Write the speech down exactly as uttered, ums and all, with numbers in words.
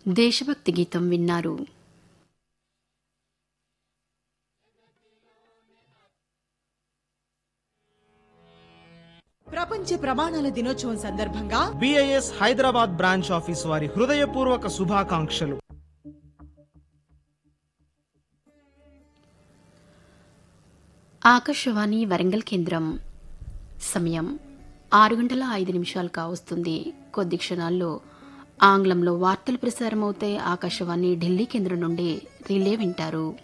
దేశభక్తి గీతం విన్నారు. ప్రపంచ ప్రమాణాల దినోత్సవం సందర్భంగా బిఐఎస్ హైదరాబాద్ బ్రాంచ్ ఆఫీస్ వారి హృదయపూర్వక శుభాకాంక్షలు. ఆకాశవాణి వరంగల్ కేంద్రం. సమయం ఆరు గంటల ఐదు నిమిషాలు కావస్తుంది. కొద్ది క్షణాల్లో ఆంగ్లంలో వార్తలు ప్రసారమవుతాయి. ఆకాశవాణి ఢిల్లీ కేంద్రం నుండి రిలే వింటారు.